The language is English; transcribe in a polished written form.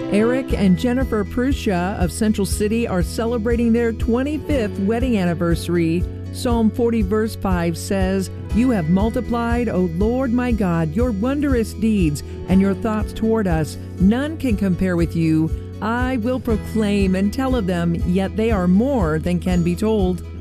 Eric and Jennifer Prussia of Central City are celebrating their 25th wedding anniversary. Psalm 40 verse 5 says, "You have multiplied, O Lord my God, your wondrous deeds and your thoughts toward us. None can compare with you. I will proclaim and tell of them, yet they are more than can be told."